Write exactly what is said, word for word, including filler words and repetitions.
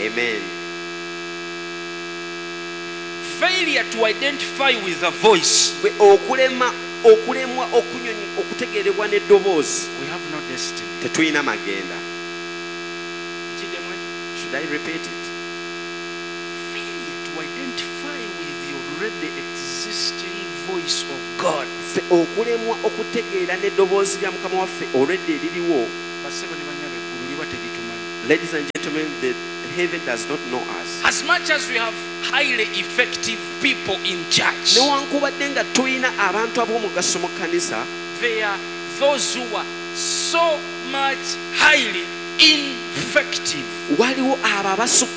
Amen. Failure to identify with a voice. Bwe okulema okulemwa okunyonyi okutegeerebwa n'eddoboozi. We have no destiny. Tetulina magenda. Should I repeat it? Failure to identify with the already existing voice of God. Okulemwa okutegeera n'eddoboozi lya Mukama waffe already eririwo. Ladies and gentlemen, the heaven does not know us. As much as we have highly effective people in church, newankubadde nga tulina abantu ab'omugaso mu kkanisa, there are those who are so much highly ineffective. Waliwo abo abasukka